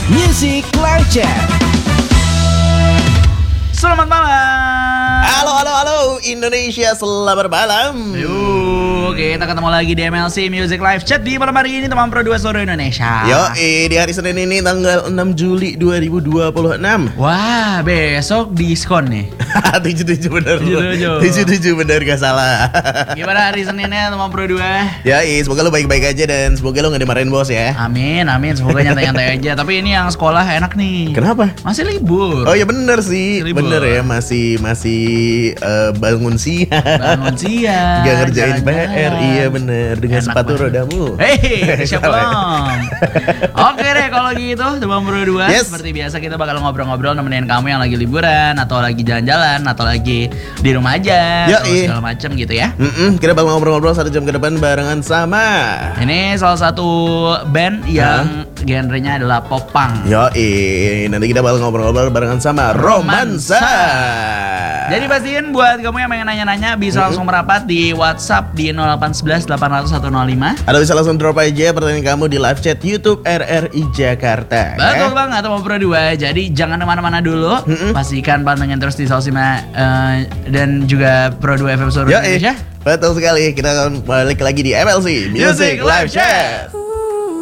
Music Live Chat. Selamat malam. Halo Indonesia, selamat malam. Yuk, kita ketemu lagi di MLC Music Live Chat di malam hari ini teman Pro 2 seluruh Indonesia. Di hari Senin ini tanggal 6 Juli 2026. Wah, besok diskon nih. 77 bener. 77. 77 bener, gak salah. Gimana hari Seninnya teman Pro 2? Semoga lo baik-baik aja dan semoga lo gak dimarahin bos ya. Amin, semoga nyantai-nyantai aja. Tapi ini yang sekolah enak nih. Kenapa? Masih libur. Oh ya bener sih, Libur. bener ya, masih bangun siang. Bangun siang. Gak ngerjain jalan-jalan. PR, iya bener, dengan Enak sepatu banget. rodamu. Hei, siap Salah ya? belum? Oke deh kalau gitu teman Pro 2. Yes. Seperti biasa kita bakal ngobrol-ngobrol nemenin kamu yang lagi liburan atau lagi jalan-jalan atau lagi di rumah aja atau segala macam gitu ya. Kita bakal ngobrol-ngobrol 1 jam ke depan barengan sama Ini salah satu band yang genrenya adalah popang. nanti kita bakal ngobrol-ngobrol barengan sama Romansa. Jadi pastiin buat kamu yang pengen nanya-nanya bisa langsung merapat di WhatsApp di 0811 800 105. Atau bisa langsung drop aja pertanyaan kamu di live chat YouTube RRI Jakarta. Betul banget teman Pro 2. Jadi jangan kemana-mana dulu. Pastikan pantengin terus di sosmed dan juga Pro 2 FM seluruh Indonesia. Betul sekali. Kita akan balik lagi di MLC Music Live Chat.